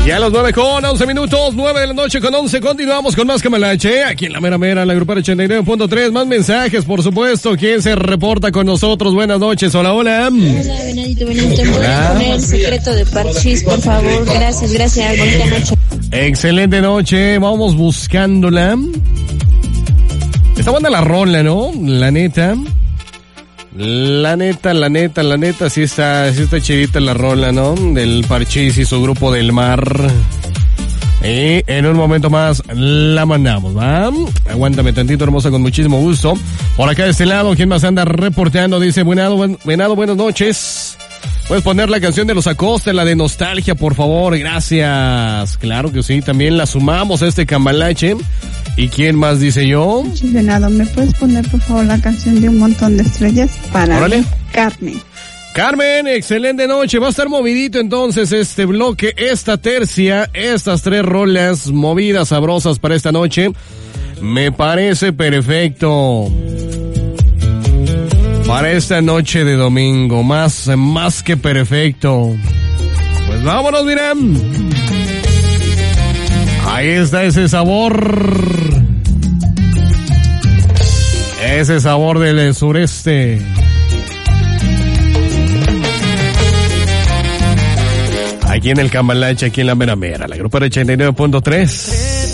Ya a las 9:11, 9 de la noche con 11, continuamos con más Cambalache, aquí en la mera, la Grupera 89.3, más mensajes, por supuesto. ¿Quién se reporta con nosotros? Buenas noches, hola. Hola, Venadito, ¿me puedes poner El Secreto de Parchís, por favor? Gracias, bonita noche. Excelente noche, vamos buscándola. Está buena la rola, ¿no? La neta, sí está chidita la rola, ¿no? Del Parchís y su grupo del mar. Y en un momento más la mandamos, ¿va? Aguántame tantito, hermosa, con muchísimo gusto. Por acá de este lado, ¿quién más anda reporteando? Dice, Venado, buenas noches. ¿Puedes poner la canción de los Acosta, la de Nostalgia, por favor? Gracias. Claro que sí, también la sumamos a este Cambalache. ¿Y quién más dice yo? Venado, ¿me puedes poner por favor la canción de Un Montón de Estrellas para Carmen? Carmen, excelente noche. Va a estar movidito entonces este bloque, esta tercia, estas 3 rolas movidas, sabrosas para esta noche. Me parece perfecto. Para esta noche de domingo, más que perfecto. Pues vámonos, miren. Ahí está ese sabor. Ese sabor del sureste. Aquí en el Cambalache, aquí en la mera, la Grupera 89.3.